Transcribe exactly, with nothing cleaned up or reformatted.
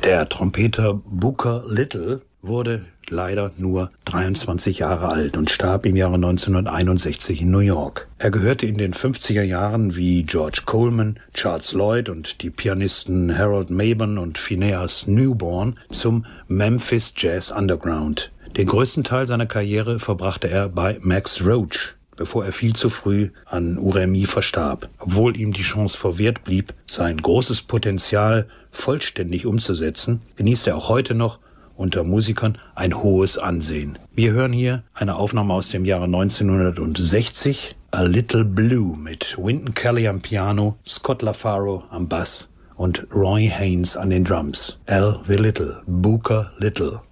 Der Trompeter Booker Little wurde leider nur dreiundzwanzig Jahre alt und starb im Jahre neunzehnhunderteinundsechzig in New York. Er gehörte in den fünfziger Jahren wie George Coleman, Charles Lloyd und die Pianisten Harold Mabon und Phineas Newborn zum Memphis Jazz Underground. Den größten Teil seiner Karriere verbrachte er bei Max Roach, bevor er viel zu früh an Uremie verstarb. Obwohl ihm die Chance verwehrt blieb, sein großes Potenzial vollständig umzusetzen, genießt er auch heute noch unter Musikern ein hohes Ansehen. Wir hören hier eine Aufnahme aus dem Jahre neunzehnhundertsechzig, A Little Blue, mit Wynton Kelly am Piano, Scott LaFaro am Bass und Roy Haynes an den Drums. Al the Little, Booker Little.